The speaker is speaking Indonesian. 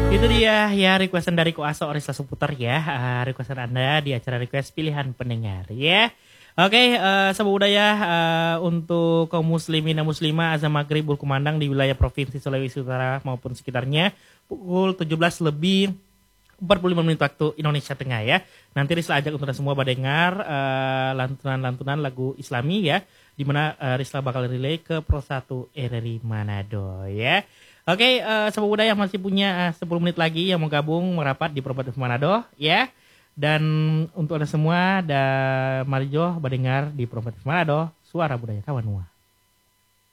Itu dia ya requestan dari Koaso Orisa Seputar ya. Requestan Anda di acara request pilihan pendengar ya. Oke, Sobat Budaya, untuk kaum muslimin dan muslimah azan maghrib berkumandang di wilayah Provinsi Sulawesi Utara maupun sekitarnya pukul 17 lebih 45 menit waktu Indonesia Tengah ya. Nanti Risla ajak untuk semua mendengar lantunan-lantunan lagu Islami ya, di mana Risla bakal relay ke Pro 1 RRI Manado ya. Oke, Sobat Budaya masih punya 10 menit lagi yang mau gabung merapat di Pro 1 Manado ya. Dan untuk Anda semua, mari jo mendengar di Pro 1 Manado, suara budaya kawan semua.